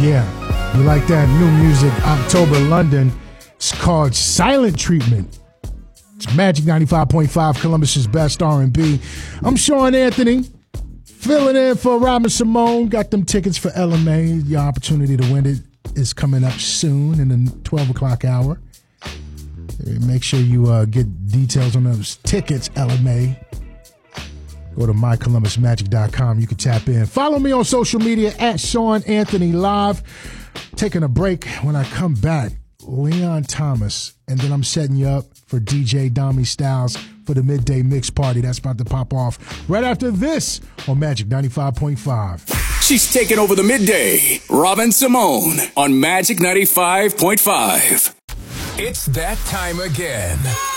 Yeah, you like that new music, October London. It's called Silent Treatment. It's Magic 95.5, Columbus's best R&B. I'm Sean Anthony, filling in for Robin Simone. Got them tickets for LMA. Your opportunity to win it is coming up soon in the 12 o'clock hour. Make sure you get details on those tickets, LMA. Go to mycolumbusmagic.com. You can tap in. Follow me on social media at Sean Anthony Live. Taking a break. When I come back, Leon Thomas. And then I'm setting you up for DJ Dommy Styles for the midday mix party. That's about to pop off right after this on Magic 95.5. She's taking over the midday. Robin Simone on Magic 95.5. It's that time again.